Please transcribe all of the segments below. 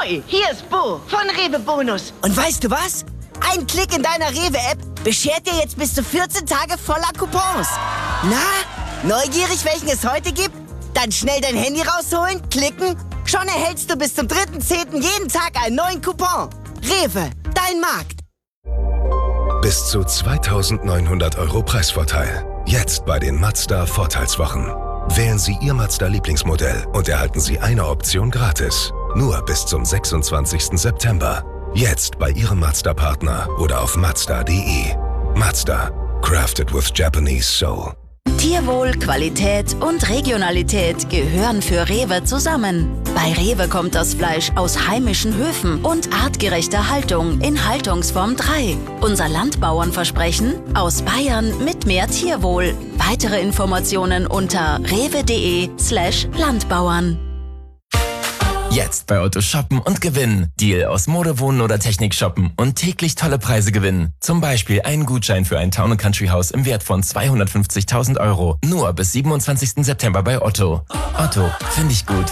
Ahoi, hier ist Bo von Rewe Bonus. Und weißt du was? Ein Klick in deiner Rewe-App beschert dir jetzt bis zu 14 Tage voller Coupons. Na, neugierig, welchen es heute gibt? Dann schnell dein Handy rausholen, klicken. Schon erhältst du bis zum 3.10. jeden Tag einen neuen Coupon. Rewe, dein Markt. Bis zu 2.900 € Preisvorteil. Jetzt bei den Mazda Vorteilswochen. Wählen Sie Ihr Mazda-Lieblingsmodell und erhalten Sie eine Option gratis. Nur bis zum 26. September. Jetzt bei Ihrem Mazda-Partner oder auf Mazda.de. Mazda. Crafted with Japanese soul. Tierwohl, Qualität und Regionalität gehören für Rewe zusammen. Bei Rewe kommt das Fleisch aus heimischen Höfen und artgerechter Haltung in Haltungsform 3. Unser Landbauernversprechen: aus Bayern mit mehr Tierwohl. Weitere Informationen unter rewe.de/Landbauern. Jetzt bei Otto shoppen und gewinnen. Deal aus Mode, Wohnen oder Technik shoppen und täglich tolle Preise gewinnen. Zum Beispiel einen Gutschein für ein Town & Country Haus im Wert von 250.000 €. Nur bis 27. September bei Otto. Otto, finde ich gut.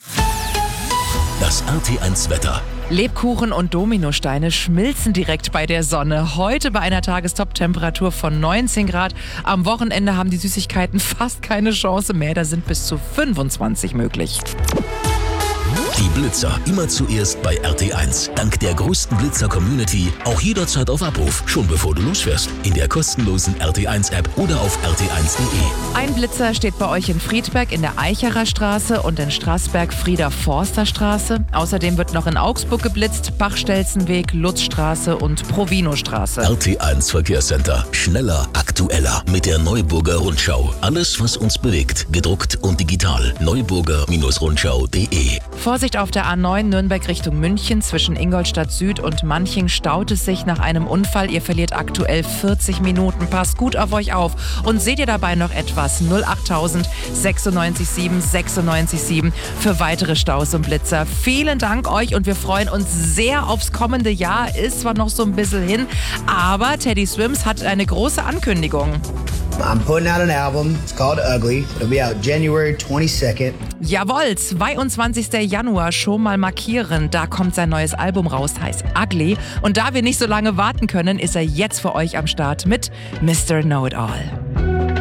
Das RT1 Wetter. Lebkuchen und Dominosteine schmilzen direkt bei der Sonne. Heute bei einer Tagestop-Temperatur von 19 Grad. Am Wochenende haben die Süßigkeiten fast keine Chance mehr. Da sind bis zu 25 möglich. Die Blitzer immer zuerst bei RT1. Dank der größten Blitzer-Community auch jederzeit auf Abruf, schon bevor du losfährst. In der kostenlosen RT1-App oder auf rt1.de. Ein Blitzer steht bei euch in Friedberg in der Eicherer Straße und in Straßberg Frieder-Forster-Straße. Außerdem wird noch in Augsburg geblitzt, Bachstelzenweg, Lutzstraße und Provino-Straße. RT1 Verkehrscenter. Schneller, aktueller mit der Neuburger Rundschau. Alles, was uns bewegt. Gedruckt und digital. neuburger-rundschau.de. Vorsicht auf der A9 Nürnberg Richtung München. Zwischen Ingolstadt Süd und Manching staut es sich nach einem Unfall. Ihr verliert aktuell 40 Minuten. Passt gut auf euch auf. Und seht ihr dabei noch etwas? 08000 967 967 für weitere Staus und Blitzer. Vielen Dank euch und wir freuen uns sehr aufs kommende Jahr. Ist zwar noch so ein bisschen hin, aber Teddy Swims hat eine große Ankündigung. I'm putting out an album. It's called Ugly. It'll be out January 22nd. Jawohl, 22. Januar schon mal markieren. Da kommt sein neues Album raus, heißt Ugly. Und da wir nicht so lange warten können, ist er jetzt für euch am Start mit Mr. Know-It-All.